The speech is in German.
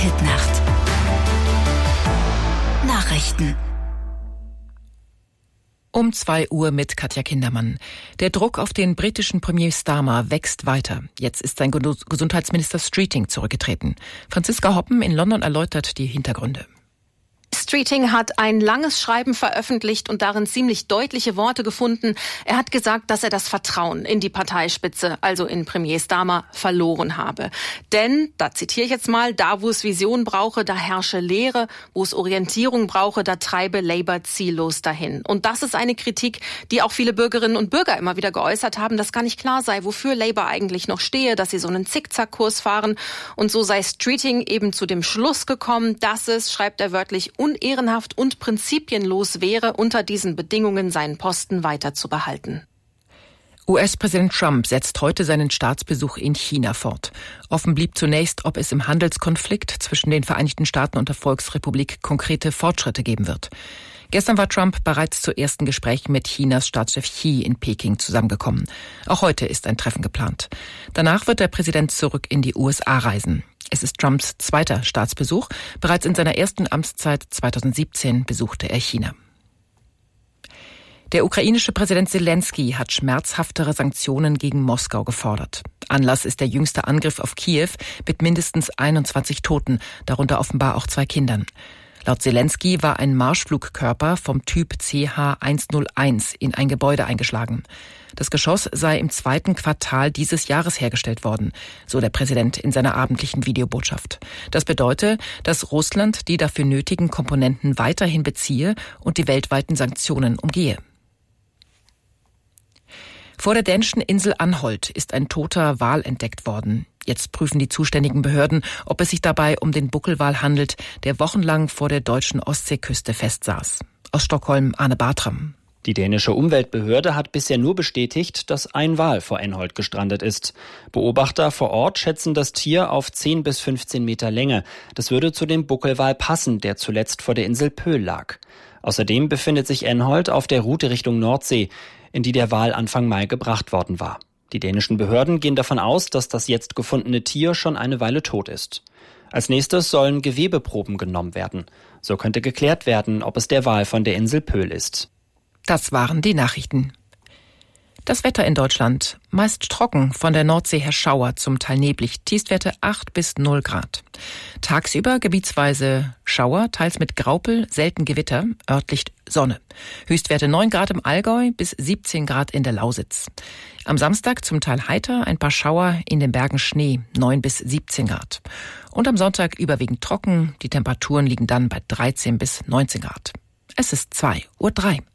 Hitnacht. Nachrichten. Um 2 Uhr mit Katja Kindermann. Der Druck auf den britischen Premier Starmer wächst weiter. Jetzt ist sein Gesundheitsminister Streeting zurückgetreten. Franziska Hoppen in London erläutert die Hintergründe. Streeting hat ein langes Schreiben veröffentlicht und darin ziemlich deutliche Worte gefunden. Er hat gesagt, dass er das Vertrauen in die Parteispitze, also in Premier Starmer, verloren habe. Denn, da zitiere ich jetzt mal, da wo es Vision brauche, da herrsche Leere, wo es Orientierung brauche, da treibe Labour ziellos dahin. Und das ist eine Kritik, die auch viele Bürgerinnen und Bürger immer wieder geäußert haben, dass gar nicht klar sei, wofür Labour eigentlich noch stehe, dass sie so einen Zickzackkurs fahren. Und so sei Streeting eben zu dem Schluss gekommen, dass es, schreibt er wörtlich, unehrenhaft und prinzipienlos wäre, unter diesen Bedingungen seinen Posten weiter zu behalten. US-Präsident Trump setzt heute seinen Staatsbesuch in China fort. Offen blieb zunächst, ob es im Handelskonflikt zwischen den Vereinigten Staaten und der Volksrepublik konkrete Fortschritte geben wird. Gestern war Trump bereits zu ersten Gesprächen mit Chinas Staatschef Xi in Peking zusammengekommen. Auch heute ist ein Treffen geplant. Danach wird der Präsident zurück in die USA reisen. Es ist Trumps zweiter Staatsbesuch. Bereits in seiner ersten Amtszeit 2017 besuchte er China. Der ukrainische Präsident Zelensky hat schmerzhaftere Sanktionen gegen Moskau gefordert. Anlass ist der jüngste Angriff auf Kiew mit mindestens 21 Toten, darunter offenbar auch 2 Kindern. Laut Zelensky war ein Marschflugkörper vom Typ CH-101 in ein Gebäude eingeschlagen. Das Geschoss sei im 2. Quartal dieses Jahres hergestellt worden, so der Präsident in seiner abendlichen Videobotschaft. Das bedeute, dass Russland die dafür nötigen Komponenten weiterhin beziehe und die weltweiten Sanktionen umgehe. Vor der dänischen Insel Anholt ist ein toter Wal entdeckt worden. Jetzt prüfen die zuständigen Behörden, ob es sich dabei um den Buckelwal handelt, der wochenlang vor der deutschen Ostseeküste festsaß. Aus Stockholm Arne Bartram. Die dänische Umweltbehörde hat bisher nur bestätigt, dass ein Wal vor Anholt gestrandet ist. Beobachter vor Ort schätzen das Tier auf 10 bis 15 Meter Länge. Das würde zu dem Buckelwal passen, der zuletzt vor der Insel Pöhl lag. Außerdem befindet sich Anholt auf der Route Richtung Nordsee, in die der Wal Anfang Mai gebracht worden war. Die dänischen Behörden gehen davon aus, dass das jetzt gefundene Tier schon eine Weile tot ist. Als nächstes sollen Gewebeproben genommen werden. So könnte geklärt werden, ob es der Wal von der Insel Pöhl ist. Das waren die Nachrichten. Das Wetter in Deutschland. Meist trocken, von der Nordsee her Schauer, zum Teil neblig, Tiefstwerte 8 bis 0 Grad. Tagsüber gebietsweise Schauer, teils mit Graupel, selten Gewitter, örtlich Sonne. Höchstwerte 9 Grad im Allgäu bis 17 Grad in der Lausitz. Am Samstag zum Teil heiter, ein paar Schauer, in den Bergen Schnee, 9 bis 17 Grad. Und am Sonntag überwiegend trocken, die Temperaturen liegen dann bei 13 bis 19 Grad. Es ist 2:03 Uhr.